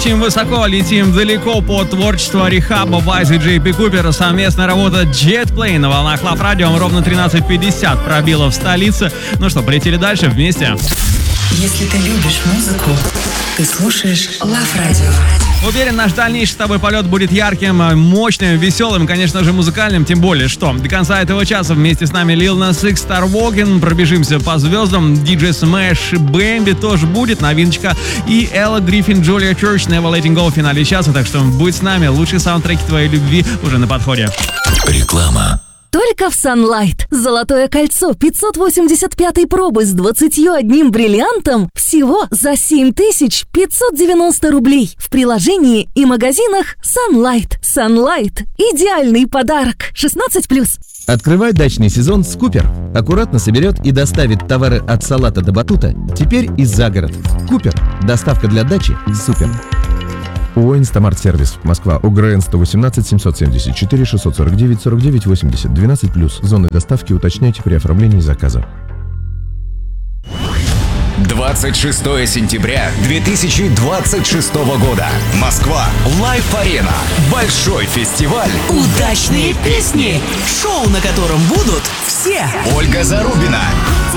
очень высоко, летим далеко по творчеству Рехаба, Вайза и Джей Пи Купера. Совместная работа Jetplane на волнах Love Radio. Ровно 13:50 пробило в столице. Ну что, полетели дальше вместе. Если ты любишь музыку, ты слушаешь Love Radio. Уверен, наш дальнейший с тобой полет будет ярким, мощным, веселым, конечно же, музыкальным. Тем более, что до конца этого часа вместе с нами Lil Nas X, Star Walking. Пробежимся по звездам. DJ Smash, Bambi тоже будет, новиночка. И Элла Гриффин, Джулия Чёрч, Never Letting Go в финале часа. Так что будь с нами. Лучшие саундтреки твоей любви уже на подходе. Реклама. Только в Sunlight. Золотое кольцо 585 пробы с 21 бриллиантом всего за 7590 рублей. В приложении и магазинах Sunlight. Sunlight – идеальный подарок. 16+. Открывай дачный сезон с Купер. Аккуратно соберет и доставит товары от салата до батута. Теперь и за город. Купер. Доставка для дачи. Супер. ООО «Инстамарт-сервис», Москва, УГРН 118 774 649 49 80, 12+. Зоны доставки уточняйте при оформлении заказа. 26 сентября 2026 года. Москва. Лайв-арена. Большой фестиваль. Удачные песни. Шоу, на котором будут все. Ольга Зарубина.